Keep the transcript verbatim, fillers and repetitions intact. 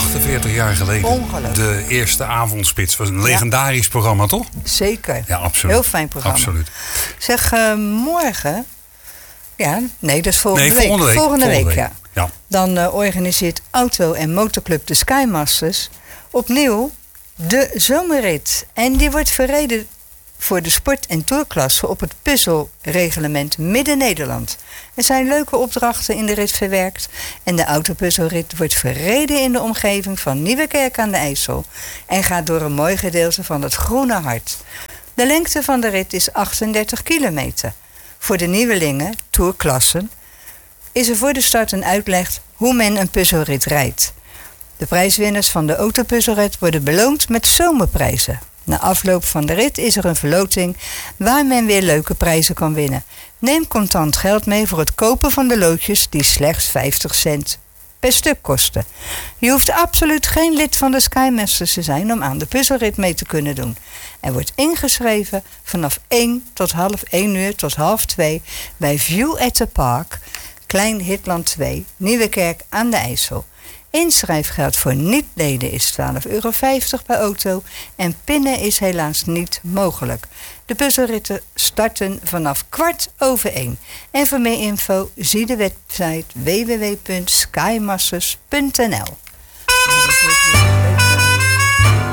achtenveertig jaar geleden. Ongelooflijk. De eerste avondspits. Was een legendarisch ja. programma, toch? Zeker. Ja, absoluut. Heel fijn programma. Absoluut. Zeg, uh, morgen... Ja, nee, dat is volgende nee, week. Volgende week, volgende volgende week, week. ja. ja. Dan uh, organiseert Auto- en Motorclub de Skymasters opnieuw de zomerrit. En die wordt verreden voor de sport- en tourklasse op het puzzelreglement Midden-Nederland. Er zijn leuke opdrachten in de rit verwerkt. En de autopuzzelrit wordt verreden in de omgeving van Nieuwekerk aan de IJssel. En gaat door een mooi gedeelte van het Groene Hart. De lengte van de rit is achtendertig kilometer. Voor de nieuwelingen, tourklassen, is er voor de start een uitleg hoe men een puzzelrit rijdt. De prijswinners van de autopuzzelrit worden beloond met zomerprijzen. Na afloop van de rit is er een verloting waar men weer leuke prijzen kan winnen. Neem contant geld mee voor het kopen van de loodjes die slechts vijftig cent per stuk kosten. Je hoeft absoluut geen lid van de Skymasters te zijn om aan de puzzelrit mee te kunnen doen. Er wordt ingeschreven vanaf één tot half één uur tot half twee bij View at the Park, Klein Hitland twee, Nieuwekerk aan de IJssel. Inschrijfgeld voor niet-leden is twaalf euro vijftig per auto en pinnen is helaas niet mogelijk. De puzzelritten starten vanaf kwart over één. En voor meer info zie de website w w w punt skymasters punt n l. Nou, dat wordt weer leuk.